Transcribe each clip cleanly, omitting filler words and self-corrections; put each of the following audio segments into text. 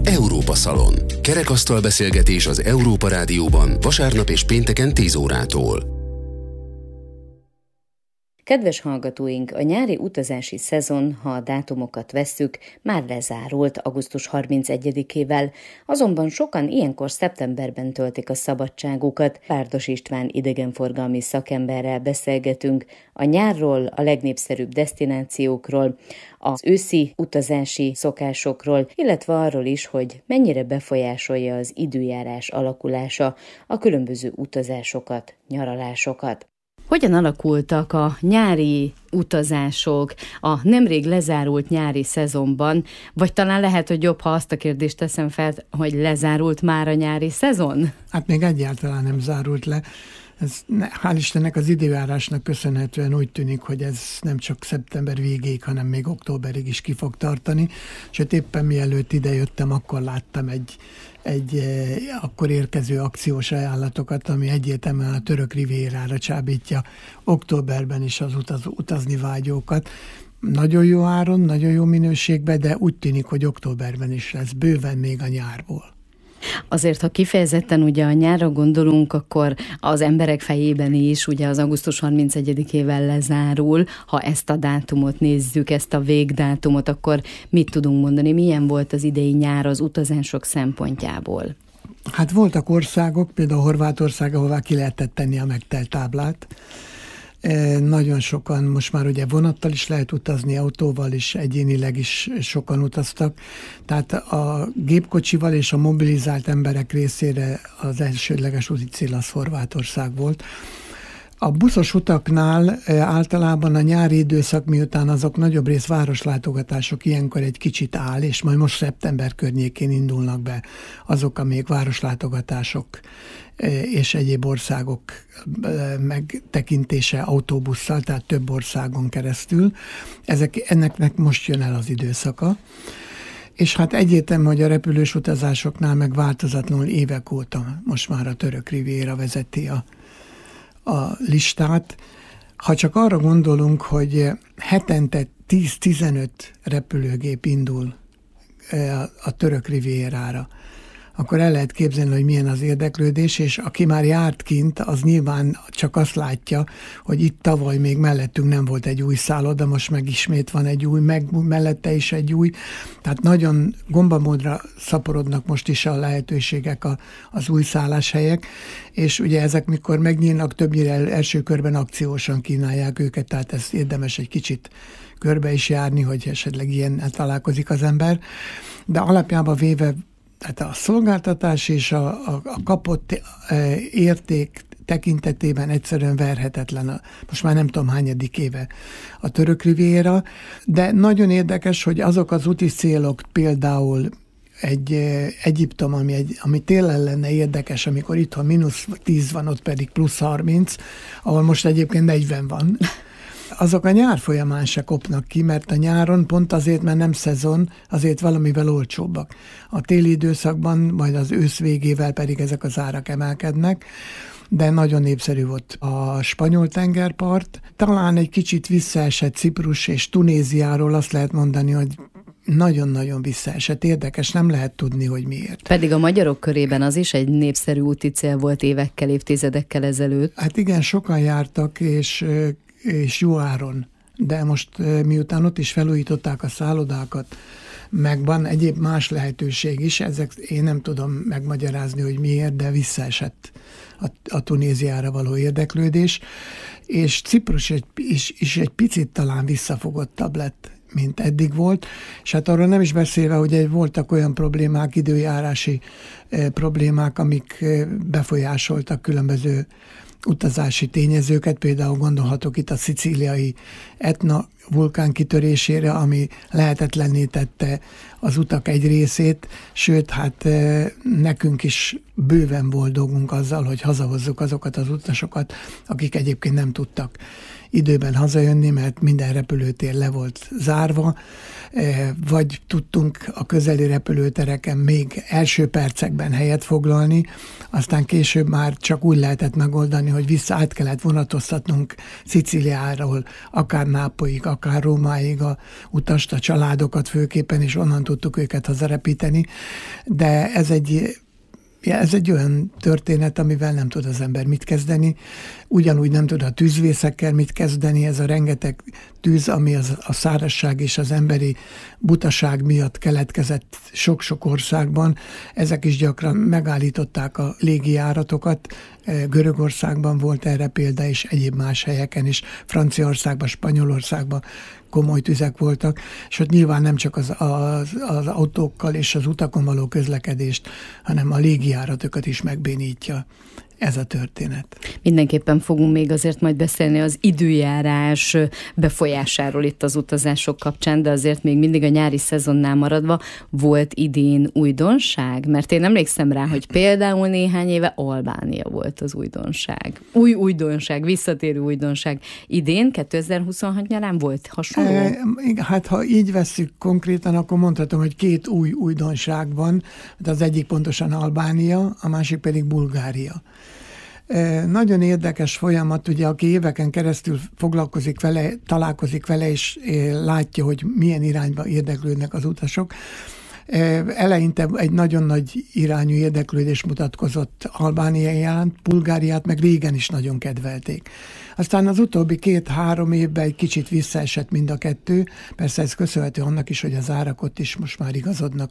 Európa Szalon. Kerekasztal beszélgetés az Európa Rádióban vasárnap és pénteken 10 órától. Kedves hallgatóink, a nyári utazási szezon, ha a dátumokat vesszük, már lezárult augusztus 31-ével, azonban sokan ilyenkor szeptemberben töltik a szabadságukat. Párdos István idegenforgalmi szakemberrel beszélgetünk a nyárról, a legnépszerűbb desztinációkról, az őszi utazási szokásokról, illetve arról is, hogy mennyire befolyásolja az időjárás alakulása a különböző utazásokat, nyaralásokat. Hogyan alakultak a nyári utazások a nemrég lezárult nyári szezonban, vagy talán lehet, hogy jobb, ha azt a kérdést teszem fel, hogy lezárult már a nyári szezon? Hát még egyáltalán nem zárult le. Ez, hál' Istennek az időjárásnak köszönhetően úgy tűnik, hogy ez nem csak szeptember végéig, hanem még októberig is ki fog tartani. Sőt, éppen mielőtt idejöttem, akkor láttam egy akkor érkező akciós ajánlatokat, ami egyértelműen a török rivérára csábítja októberben is az utazni vágyókat. Nagyon jó áron, nagyon jó minőségben, de úgy tűnik, hogy októberben is lesz, bőven még a nyárból. Azért, ha kifejezetten ugye a nyárra gondolunk, akkor az emberek fejében is ugye az augusztus 31-ével lezárul. Ha ezt a dátumot nézzük, ezt a végdátumot, akkor mit tudunk mondani? Milyen volt az idei nyár az utazások szempontjából? Hát voltak országok, például Horvátország, ahová ki lehetett tenni a megtelt táblát. Nagyon sokan, most már ugye vonattal is lehet utazni, autóval is, egyénileg is sokan utaztak. Tehát a gépkocsival és a mobilizált emberek részére az elsődleges úti cél az Horvátország volt. A buszos utaknál általában a nyári időszak, miután azok nagyobb rész városlátogatások, ilyenkor egy kicsit áll, és majd most szeptember környékén indulnak be azok a még városlátogatások és egyéb országok megtekintése autóbusszal, tehát több országon keresztül. Ennek most jön el az időszaka. És hát egyértelmű, hogy a repülős utazásoknál meg változatlanul évek óta most már a török riviera vezeti a listát. Ha csak arra gondolunk, hogy hetente 10-15 repülőgép indul a török rivierára, akkor el lehet képzelni, hogy milyen az érdeklődés, és aki már járt kint, az nyilván csak azt látja, hogy itt tavaly még mellettünk nem volt egy új szálloda, most meg ismét van egy új, meg mellette is egy új. Tehát nagyon gombamódra szaporodnak most is a lehetőségek, az új szálláshelyek, és ugye ezek mikor megnyílnak, többnyire első körben akciósan kínálják őket, tehát ezt érdemes egy kicsit körbe is járni, hogy esetleg ilyen találkozik az ember. De alapjában véve tehát a szolgáltatás és a kapott érték tekintetében egyszerűen verhetetlen. Most már nem tudom hányadik éve a török riviera, de nagyon érdekes, hogy azok az úti célok, például egy Egyiptom, ami télen lenne érdekes, amikor itthon -10 van, ott pedig +30, ahol most egyébként 40 van. Azok a nyár folyamán se kopnak ki, mert a nyáron pont azért, mert nem szezon, azért valamivel olcsóbbak. A téli időszakban, majd az ősz végével pedig ezek az árak emelkednek, de nagyon népszerű volt a spanyol tengerpart. Talán egy kicsit visszaesett Ciprus és Tunéziáról azt lehet mondani, hogy nagyon-nagyon visszaesett. Érdekes, nem lehet tudni, hogy miért. Pedig a magyarok körében az is egy népszerű úti cél volt évekkel, évtizedekkel ezelőtt. Hát igen, sokan jártak, és jó áron. De most miután ott is felújították a szállodákat, meg van egyéb más lehetőség is, ezek én nem tudom megmagyarázni, hogy miért, de visszaesett a Tunéziára való érdeklődés, és Ciprus is egy picit talán visszafogottabb lett, mint eddig volt, és hát arról nem is beszélve, hogy voltak olyan problémák, időjárási problémák, amik befolyásoltak különböző utazási tényezőket, például gondolhatok itt a szicíliai Etna vulkán kitörésére, ami lehetetlenné tette az utak egy részét, sőt, hát nekünk is bőven volt dolgunk azzal, hogy hazahozzuk azokat az utasokat, akik egyébként nem tudtak időben hazajönni, mert minden repülőtér le volt zárva, vagy tudtunk a közeli repülőtereken még első percekben helyet foglalni, aztán később már csak úgy lehetett megoldani, hogy át kellett vonatoztatnunk Szicíliáról, akár Nápolyig, akár Rómáig a utast, a családokat főképpen, és onnan tudtuk őket hazarepíteni, de ez egy olyan történet, amivel nem tud az ember mit kezdeni. Ugyanúgy nem tud a tűzvészekkel mit kezdeni, ez a rengeteg tűz, ami a szárazság és az emberi butaság miatt keletkezett sok-sok országban. Ezek is gyakran megállították a légijáratokat. Görögországban volt erre példa, és egyéb más helyeken is. Franciaországban, Spanyolországban komoly tüzek voltak, és ott nyilván nem csak az autókkal és az utakon való közlekedést, hanem a légijáratokat is megbénítja ez a történet. Mindenképpen fogunk még azért majd beszélni az időjárás befolyásáról itt az utazások kapcsán, de azért még mindig a nyári szezonnál maradva volt idén újdonság? Mert én emlékszem rá, hogy például néhány éve Albánia volt az újdonság. Új újdonság, visszatérő újdonság. Idén, 2026 nyarán volt hasonló? Hát ha így vesszük konkrétan, akkor mondhatom, hogy 2 új újdonság van. Az egyik pontosan Albánia, a másik pedig Bulgária. Nagyon érdekes folyamat, ugye, aki éveken keresztül foglalkozik vele, találkozik vele, és látja, hogy milyen irányba érdeklődnek az utasok. Eleinte egy nagyon nagy irányú érdeklődés mutatkozott Albánia iránt, Bulgáriát meg régen is nagyon kedvelték. Aztán az utóbbi 2-3 évben egy kicsit visszaesett mind a kettő, persze ez köszönhető annak is, hogy az árak ott is most már igazodnak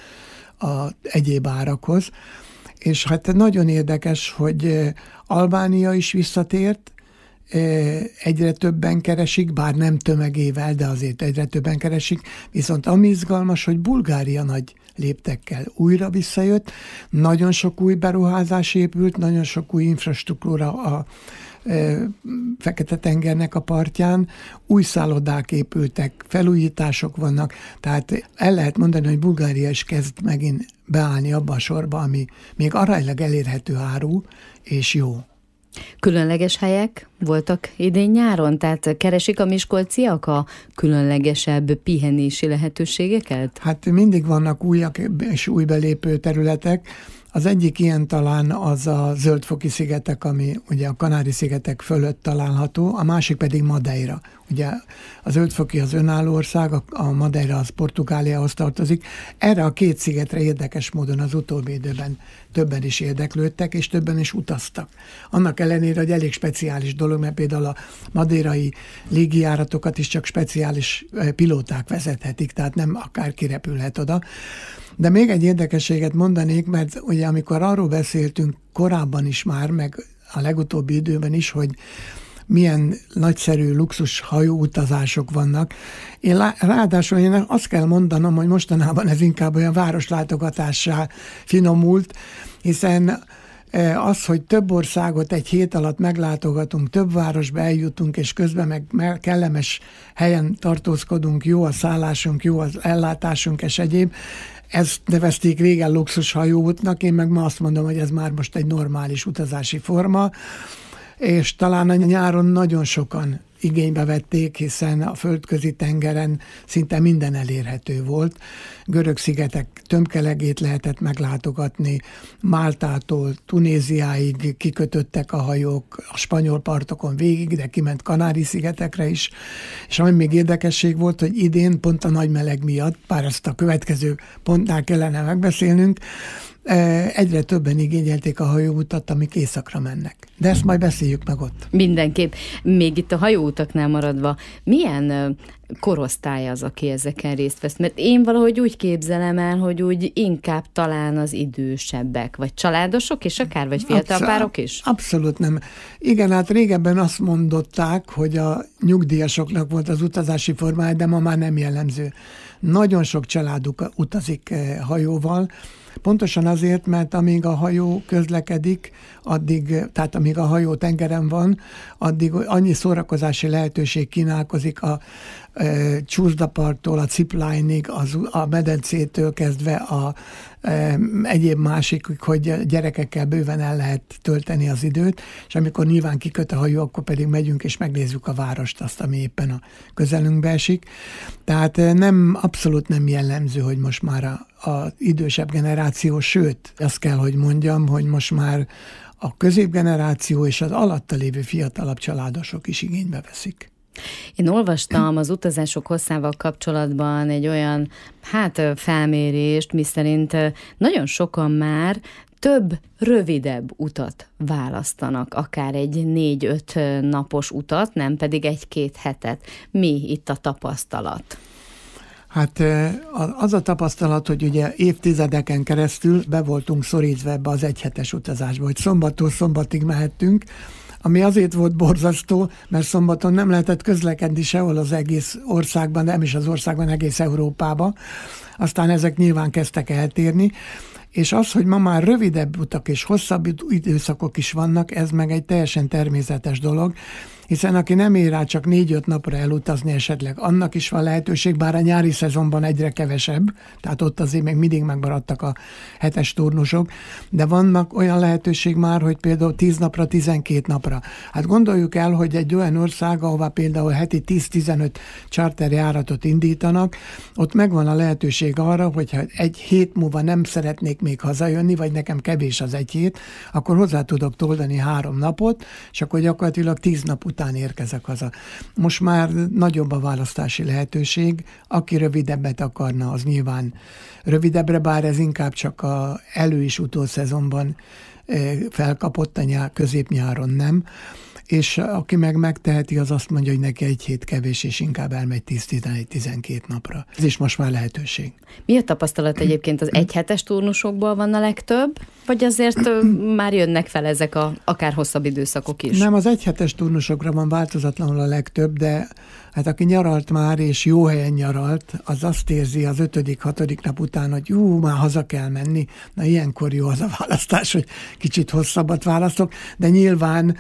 a egyéb árakhoz. És hát nagyon érdekes, hogy Albánia is visszatért, egyre többen keresik, bár nem tömegével, de azért egyre többen keresik, viszont ami izgalmas, hogy Bulgária nagy léptekkel újra visszajött, nagyon sok új beruházás épült, nagyon sok új infrastruktúra a Fekete-tengernek a partján, új szállodák épültek, felújítások vannak, tehát el lehet mondani, hogy Bulgária is kezd megint beállni abba a sorba, ami még aránylag elérhető áru, és jó. Különleges helyek voltak idén nyáron? Tehát keresik a miskolciak a különlegesebb pihenési lehetőségeket? Hát mindig vannak újak és új belépő területek. Az egyik ilyen talán az a Zöld-foki-szigetek, ami ugye a Kanári-szigetek fölött található, a másik pedig Madeira. Ugye a Zöld-foki az önálló ország, a Madeira az Portugáliához tartozik. Erre a 2 szigetre érdekes módon az utóbbi időben többen is érdeklődtek, és többen is utaztak. Annak ellenére, hogy elég speciális dolog, mert például a madeirai légijáratokat is csak speciális pilóták vezethetik, tehát nem akárki repülhet oda. De még egy érdekességet mondanék, mert ugye amikor arról beszéltünk korábban is már, meg a legutóbbi időben is, hogy milyen nagyszerű luxus hajóutazások vannak. Ráadásul én azt kell mondanom, hogy mostanában ez inkább olyan városlátogatássá finomult, hiszen az, hogy több országot egy hét alatt meglátogatunk, több városba eljutunk, és közben meg kellemes helyen tartózkodunk, jó a szállásunk, jó az ellátásunk és egyéb, ezt nevezték régen luxushajóútnak, én meg ma azt mondom, hogy ez már most egy normális utazási forma, és talán a nyáron nagyon sokan igénybe vették, hiszen a földközi tengeren szinte minden elérhető volt. Görög-szigetek tömkelegét lehetett meglátogatni, Máltától Tunéziáig kikötöttek a hajók, a spanyol partokon végig, de kiment Kanári-szigetekre is. És ami még érdekesség volt, hogy idén pont a nagy meleg miatt, bár ezt a következő pontnál kellene megbeszélnünk, egyre többen igényelték a hajóutat, amik északra mennek. De ezt majd beszéljük meg ott. Mindenképp. Még itt a hajóutaknál maradva, milyen korosztály az, aki ezeken részt vesz? Mert én valahogy úgy képzelem el, hogy úgy inkább talán az idősebbek, vagy családosok is akár, vagy fiatal párok is? Abszolút nem. Igen, hát régebben azt mondották, hogy a nyugdíjasoknak volt az utazási formája, de ma már nem jellemző. Nagyon sok családuk utazik hajóval, pontosan azért, mert amíg a hajó közlekedik, tehát amíg a hajó tengeren van, addig annyi szórakozási lehetőség kínálkozik a csúszdaparttól, a zipline-ig, a medencétől kezdve a egyéb másik, hogy gyerekekkel bőven el lehet tölteni az időt, és amikor nyilván kiköt a hajó, akkor pedig megyünk és megnézzük a várost, azt, ami éppen a közelünkbe esik. Tehát abszolút nem jellemző, hogy most már az idősebb generáció, sőt, azt kell, hogy mondjam, hogy most már a középgeneráció és az alatta lévő fiatalabb családosok is igénybe veszik. Én olvastam az utazások hosszával kapcsolatban egy olyan felmérést, miszerint nagyon sokan már több rövidebb utat választanak, akár egy 4-5 napos utat, nem pedig 1-2 hetet. Mi itt a tapasztalat? Hát az a tapasztalat, hogy ugye évtizedeken keresztül be voltunk szorítva ebbe az 1 hetes utazásba, hogy szombattól szombatig mehettünk, ami azért volt borzasztó, mert szombaton nem lehetett közlekedni sehol az egész országban, nem is az országban, egész Európában. Aztán ezek nyilván kezdtek eltérni, és az, hogy ma már rövidebb utak és hosszabb időszakok is vannak, ez meg egy teljesen természetes dolog, hiszen aki nem ér rá csak 4-5 napra elutazni esetleg, annak is van lehetőség, bár a nyári szezonban egyre kevesebb, tehát ott azért még mindig megmaradtak a 7-es turnusok, de vannak olyan lehetőség már, hogy például 10 napra, 12 napra. Hát gondoljuk el, hogy egy olyan ország, ahová például heti 10-15 charterjáratot indítanak, ott megvan a lehetőség arra, hogyha egy hét múlva nem szeretnék még hazajönni, vagy nekem kevés az 1 hét, akkor hozzá tudok toldani 3 napot, és akkor gyakorlatilag 10 nap után érkezek haza. Most már nagyobb a választási lehetőség, aki rövidebbet akarna, az nyilván rövidebbre, bár ez inkább csak a elő- és utószezonban felkapott, a középnyáron nem, és aki meg megteheti, az azt mondja, hogy neki 1 hét kevés, és inkább elmegy 10-11-12 napra. Ez is most már lehetőség. Mi a tapasztalat egyébként, az 1 hetes turnusokból van a legtöbb, vagy azért már jönnek fel ezek akár hosszabb időszakok is? Nem, az 1 hetes turnusokra van változatlanul a legtöbb, de hát aki nyaralt már, és jó helyen nyaralt, az azt érzi az 5.-6. nap után, hogy már haza kell menni. Na ilyenkor jó az a választás, hogy kicsit hosszabbat választok, de nyilván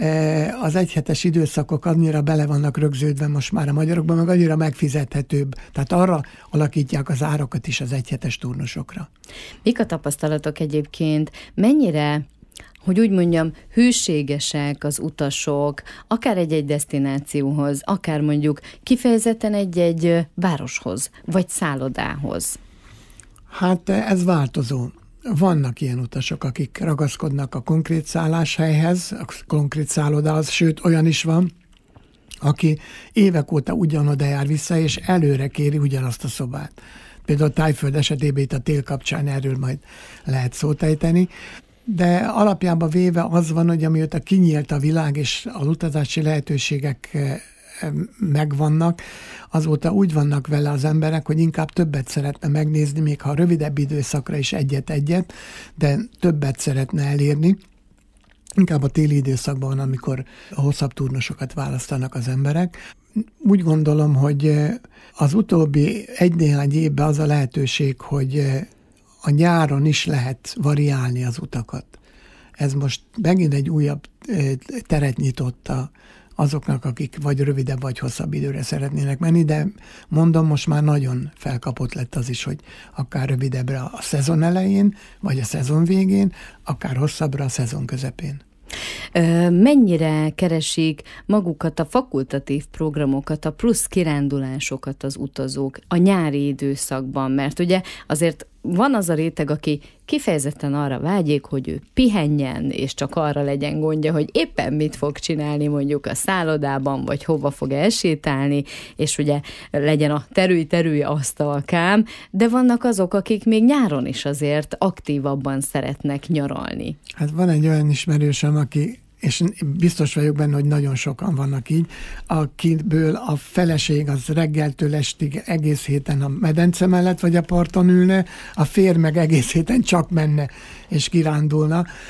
az 1 hetes időszakok annyira bele vannak rögződve most már a magyarokban, meg annyira megfizethetőbb. Tehát arra alakítják az árakat is az 1 hetes turnusokra. Mik a tapasztalatok egyébként? Mennyire, hogy úgy mondjam, hűségesek az utasok, akár egy-egy desztinációhoz, akár mondjuk kifejezetten egy-egy városhoz, vagy szállodához? Hát ez változó. Vannak ilyen utasok, akik ragaszkodnak a konkrét szálláshelyhez, a konkrét szállodához, sőt olyan is van, aki évek óta ugyanoda jár vissza, és előre kéri ugyanazt a szobát. Például Tájföld esetében itt a tél kapcsán erről majd lehet szót ejteni, de alapjában véve az van, hogy amióta kinyílt a világ, és az utazási lehetőségek megvannak, azóta úgy vannak vele az emberek, hogy inkább többet szeretne megnézni, még ha rövidebb időszakra is egyet-egyet, de többet szeretne elérni. Inkább a téli időszakban van, amikor hosszabb turnusokat választanak az emberek. Úgy gondolom, hogy az utóbbi 1-néhány évben az a lehetőség, hogy a nyáron is lehet variálni az utakat. Ez most megint egy újabb teret nyitott azoknak, akik vagy rövidebb, vagy hosszabb időre szeretnének menni, de mondom, most már nagyon felkapott lett az is, hogy akár rövidebbre a szezon elején, vagy a szezon végén, akár hosszabbra a szezon közepén. Mennyire keresik magukat a fakultatív programokat, a plusz kirándulásokat az utazók a nyári időszakban? Mert ugye azért van az a réteg, aki kifejezetten arra vágyik, hogy ő pihenjen, és csak arra legyen gondja, hogy éppen mit fog csinálni mondjuk a szállodában, vagy hova fog elsétálni, és ugye legyen a terülj asztalkám, de vannak azok, akik még nyáron is azért aktívabban szeretnek nyaralni. Hát van egy olyan ismerősöm, aki, és biztos vagyok benne, hogy nagyon sokan vannak így, akiből a feleség az reggeltől estig egész héten a medence mellett vagy a parton ülne, a férj meg egész héten csak menne és kirándulna.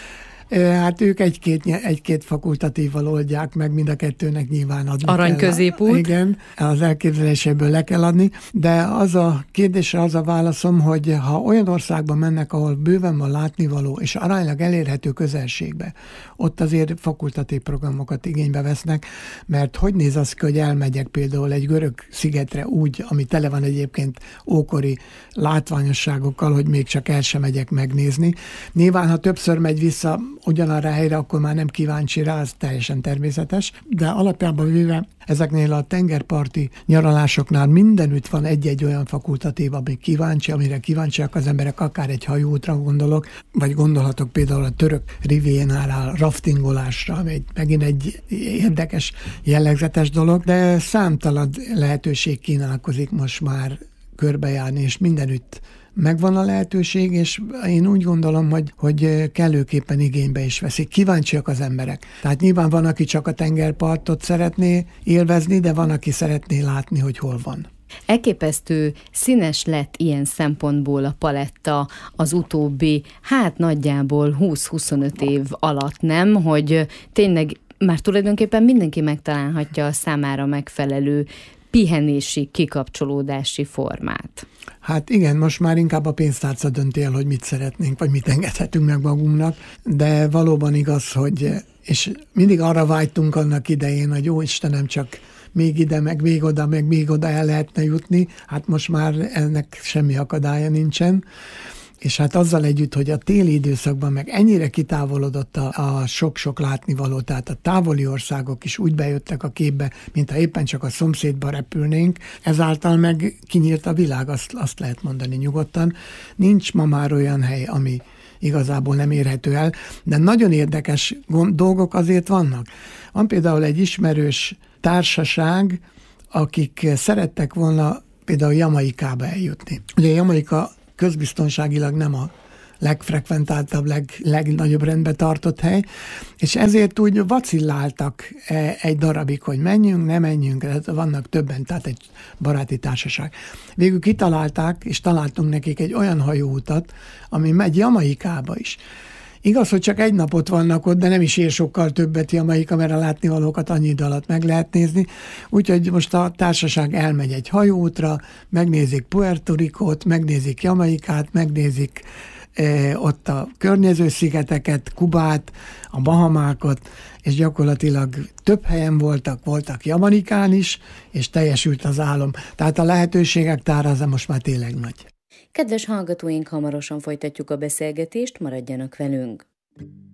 Hát ők egy-két fakultatívval oldják meg, mind a kettőnek nyilván adni Arany kell. középút. Igen, az elképzeléséből le kell adni, de az a kérdésre az a válaszom, hogy ha olyan országban mennek, ahol bőven van látnivaló, és aránylag elérhető közelségbe, ott azért fakultatív programokat igénybe vesznek, mert hogy néz az ki, hogy elmegyek például egy görög szigetre úgy, ami tele van egyébként ókori látványosságokkal, hogy még csak el sem megyek megnézni. Nyilván, ha többször megy vissza ugyanarra a helyre, akkor már nem kíváncsi rá, az teljesen természetes, de alapjában véve ezeknél a tengerparti nyaralásoknál mindenütt van egy-egy olyan fakultatív, amire kíváncsiak az emberek, akár egy hajóútra gondolok, vagy gondolhatok például a török riviérára, raftingolásra, ami megint egy érdekes, jellegzetes dolog, de számtalan lehetőség kínálkozik most már körbejárni, és mindenütt megvan a lehetőség, és én úgy gondolom, hogy kellőképpen igénybe is veszik. Kíváncsiak az emberek. Tehát nyilván van, aki csak a tengerpartot szeretné élvezni, de van, aki szeretné látni, hogy hol van. Elképesztő színes lett ilyen szempontból a paletta az utóbbi, nagyjából 20-25 év alatt, nem? Hogy tényleg már tulajdonképpen mindenki megtalálhatja a számára megfelelő pihenési, kikapcsolódási formát. Hát igen, most már inkább a pénztárca dönti el, hogy mit szeretnénk, vagy mit engedhetünk meg magunknak, de valóban igaz, hogy, és mindig arra vágytunk annak idején, hogy jó Istenem, csak még ide, meg még oda el lehetne jutni, hát most már ennek semmi akadálya nincsen. És hát azzal együtt, hogy a téli időszakban meg ennyire kitávolodott a sok-sok látnivaló, tehát a távoli országok is úgy bejöttek a képbe, mintha éppen csak a szomszédba repülnénk, ezáltal meg kinyílt a világ, azt lehet mondani nyugodtan. Nincs ma már olyan hely, ami igazából nem érhető el, de nagyon érdekes dolgok azért vannak. Van például egy ismerős társaság, akik szerettek volna például Jamaikába eljutni. Ugye Jamaika közbiztonságilag nem a legfrekventáltabb, legnagyobb rendbe tartott hely, és ezért úgy vacilláltak egy darabig, hogy menjünk, ne menjünk, vannak többen, tehát egy baráti társaság. Végül kitalálták, és találtunk nekik egy olyan hajóutat, ami megy Jamaikába is. Igaz, hogy csak egy napot vannak ott, de nem is ér sokkal többet Jamaika, mert a látnivalókat annyi idő alatt meg lehet nézni. Úgyhogy most a társaság elmegy egy hajóútra, megnézik Puerto Ricót, megnézik Jamaikát, megnézik ott a környező szigeteket, Kubát, a Bahamákat, és gyakorlatilag több helyen voltak Jamaikán is, és teljesült az álom. Tehát a lehetőségek tára az most már tényleg nagy. Kedves hallgatóink, hamarosan folytatjuk a beszélgetést, maradjanak velünk!